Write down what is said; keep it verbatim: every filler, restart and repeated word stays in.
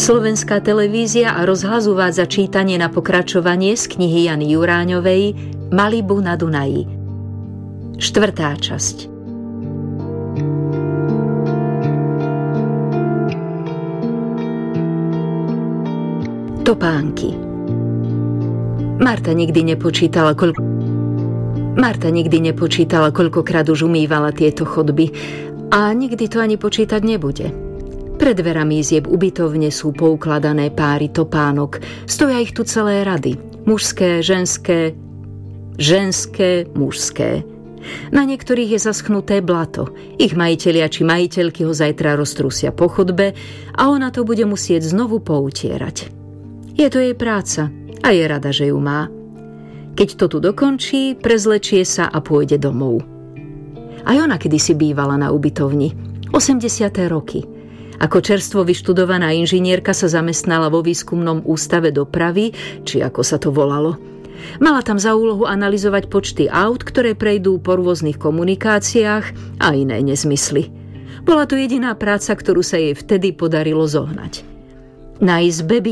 Slovenská televízia a rozhlas uvádza čítanie na pokračovanie z knihy Jany Juráňovej Malibu na Dunaji. Štvrtá časť. Topánky. Marta nikdy nepočítala, koľko... Marta nikdy nepočítala, koľkokrát už umývala tieto chodby a nikdy to ani počítať nebude. Pred dverami izieb ubytovne sú poukladané páry topánok. Stoja ich tu celé rady. Mužské, ženské, ženské, mužské. Na niektorých je zaschnuté blato. Ich majitelia či majiteľky ho zajtra roztrusia po chodbe a ona to bude musieť znovu poutierať. Je to jej práca a je rada, že ju má. Keď to tu dokončí, prezlečie sa a pôjde domov. Aj ona kedysi bývala na ubytovni. osemdesiate roky. Ako čerstvo vyštudovaná inžinierka sa zamestnala vo výskumnom ústave dopravy, či ako sa to volalo. Mala tam za úlohu analyzovať počty aut, ktoré prejdú po rôznych komunikáciách a iné nezmysly. Bola to jediná práca, ktorú sa jej vtedy podarilo zohnať. Na izbe